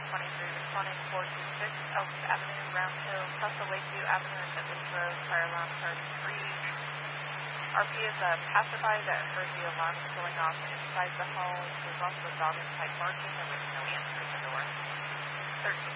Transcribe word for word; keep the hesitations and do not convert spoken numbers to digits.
twenty-three responding four two six Elk Avenue, Round Hill, Tesla Lakeview Avenue, and Midlands Road, fire alarm charge three. R P is a passerby that heard the alarms going off inside the home. There's also a dog inside barking. There was no answer at the door. thirteen